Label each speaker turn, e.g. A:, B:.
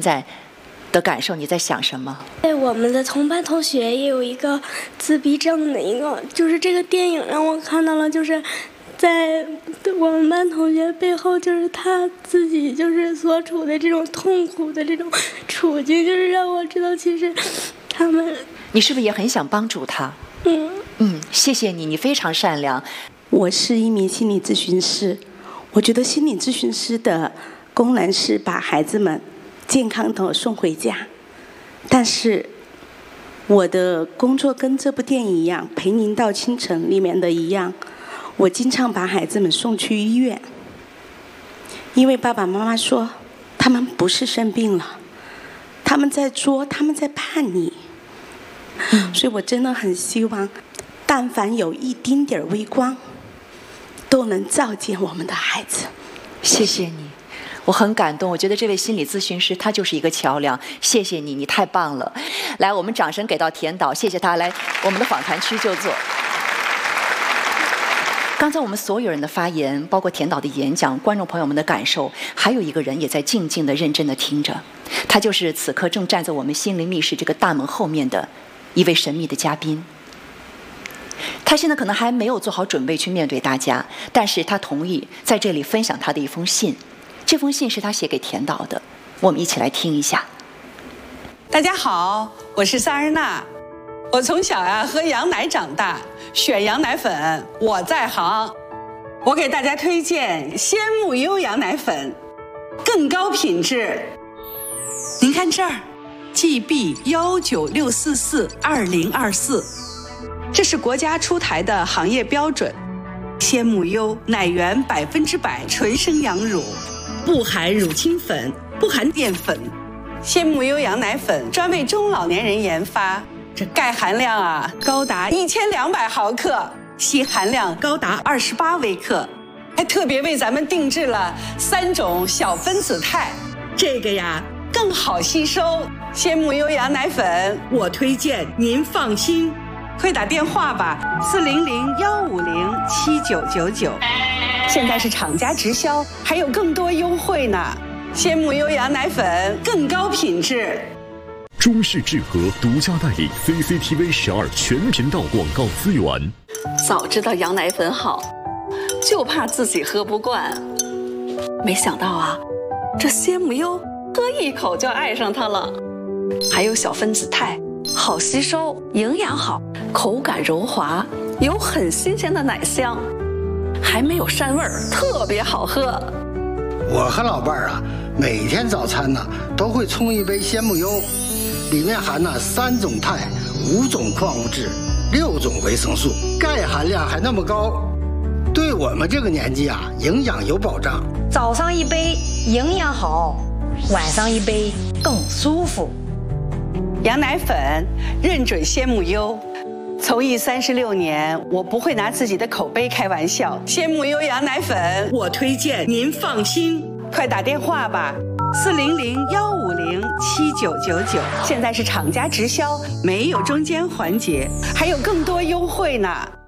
A: 在的感受，你在想什么？
B: 我们的同班同学也有一个自闭症的一个，就是这个电影让我看到了，就是在我们班同学背后，就是他自己就是所处的这种痛苦的这种处境，就是让我知道其实他们。
A: 你是不是也很想帮助他？谢谢你，你非常善良。
C: 我是一名心理咨询师，我觉得心理咨询师的功能是把孩子们健康的送回家，但是我的工作跟这部电影一样，《陪您到清晨》里面的一样，我经常把孩子们送去医院，因为爸爸妈妈说他们不是生病了，他们在作，他们在叛逆。所以我真的很希望但凡有一丁点微光都能照见我们的孩子。
A: 谢谢你，我很感动，我觉得这位心理咨询师他就是一个桥梁。谢谢你，你太棒了。来，我们掌声给到田导，谢谢他。来，我们的访谈区就坐。刚才我们所有人的发言，包括田导的演讲，观众朋友们的感受，还有一个人也在静静的认真的听着，他就是此刻正站在我们心灵密室这个大门后面的一位神秘的嘉宾。他现在可能还没有做好准备去面对大家，但是他同意在这里分享他的一封信。这封信是他写给田导的，我们一起来听一下。
D: 大家好，我是萨日娜。我从小喝羊奶长大，选羊奶粉我在行。我给大家推荐鲜木优羊奶粉，更高品质。您看这儿 GB196442024，这是国家出台的行业标准。鲜木优奶源100%纯生羊乳，不含乳清粉，不含淀粉。鲜木优羊奶粉专为中老年人研发，这钙含量高达1200毫克，硒含量高达28微克，还特别为咱们定制了3种小分子肽，这个更好吸收。鲜木优羊奶粉我推荐您放心，快打电话吧，400-150-7999，现在是厂家直销，还有更多优惠呢。鲜木优羊奶粉更高品质。
E: 中式制和独家代理 CCTV 12全频道广告资源。
F: 早知道羊奶粉好，就怕自己喝不惯。没想到这鲜木优喝一口就爱上它了。还有小分子肽，好吸收，营养好，口感柔滑，有很新鲜的奶香，还没有膻味儿，特别好喝。
G: 我和老伴儿每天早餐都会冲一杯鲜木优，里面含3种肽、5种矿物质、6种维生素，钙含量还那么高，对我们这个年纪营养有保障。
H: 早上一杯营养好，晚上一杯更舒服。
D: 羊奶粉认准鲜木优，从艺36年，我不会拿自己的口碑开玩笑。鲜木优羊奶粉我推荐您放心，快打电话吧，400-150-7999，现在是厂家直销，没有中间环节，还有更多优惠呢。